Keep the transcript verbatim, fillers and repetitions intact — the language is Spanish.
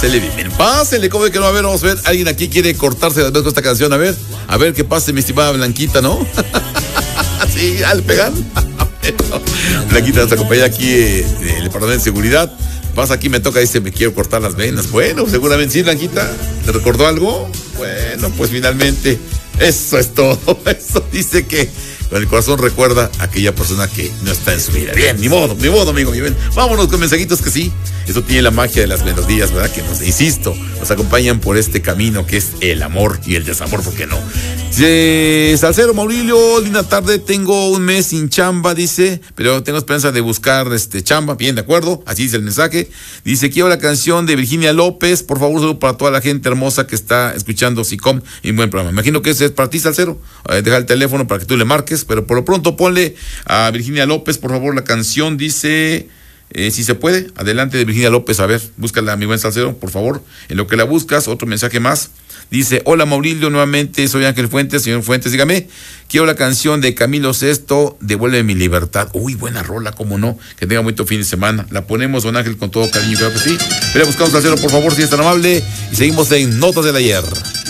bien. Pásenle, ¿cómo es que no? A ver, vamos a ver. Alguien aquí quiere cortarse las veces con esta canción. A ver, a ver qué pase, mi estimada Blanquita, ¿no? Sí, al pegar. Blanquita nos acompaña aquí eh, el departamento de seguridad. Pasa aquí, me toca, dice, me quiero cortar las venas. Bueno, seguramente sí, Blanquita. ¿Te recordó algo? Bueno, pues finalmente, eso es todo. Eso dice que con el corazón recuerda a aquella persona que no está en su vida. Bien, ni modo, ni modo, amigo. Bien. Vámonos con mensajitos que sí. Eso tiene la magia de las melodías, ¿verdad? Que nos, insisto, nos acompañan por este camino que es el amor y el desamor, ¿por qué no? Dice Salcero Maurilio, linda tarde, tengo un mes sin chamba, dice, pero tengo esperanza de buscar este chamba. Bien, de acuerdo, así dice el mensaje. Dice, quiero la canción de Virginia López, por favor, saludo para toda la gente hermosa que está escuchando SICOM y un buen programa. Imagino que ese es para ti, Salcero. Eh, deja el teléfono para que tú le marques, pero por lo pronto ponle a Virginia López, por favor, la canción, dice... Eh, si se puede, adelante de Virginia López, a ver, búscala, mi buen Salcero, por favor. En lo que la buscas, otro mensaje más. Dice, hola Maurilio, nuevamente soy Ángel Fuentes, señor Fuentes, dígame, quiero la canción de Camilo Sesto, Devuelve mi libertad. Uy, buena rola, cómo no, que tenga bonito fin de semana. La ponemos, don Ángel, con todo cariño, claro que sí. Pero buscamos Salcero, por favor, si es tan amable, y seguimos en Notas del Ayer.